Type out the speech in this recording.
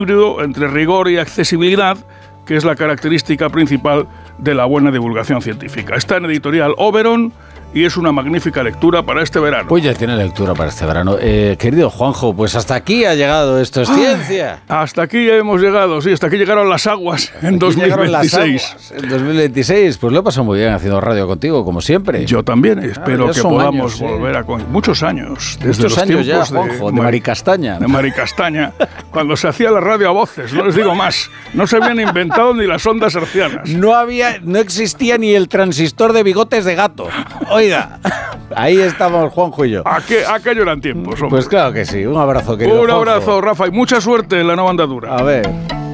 híbrido entre rigor y accesibilidad, que es la característica principal de la buena divulgación científica. Está en editorial Oberon y es una magnífica lectura para este verano. Pues ya tiene lectura para este verano. Querido Juanjo, pues hasta aquí ha llegado Esto es Ciencia. Hasta aquí hemos llegado, sí, hasta aquí llegaron las aguas en 2026. En 2026, pues lo he pasado muy bien haciendo radio contigo, como siempre. Yo también, espero que podamos volver a... Muchos años. Desde muchos los años ya, tiempos Juanjo, de Maricastaña. De Maricastaña, cuando se hacía la radio a voces, no les digo más. No se habían inventado ni las ondas hercianas. No existía ni el transistor de bigotes de gato. Oiga, ahí estamos Juanjo y yo. Aquello eran tiempos, hombre. Pues claro que sí. Un abrazo, querido Un Juanjo. abrazo, Rafa, y mucha suerte en la nueva andadura. A ver...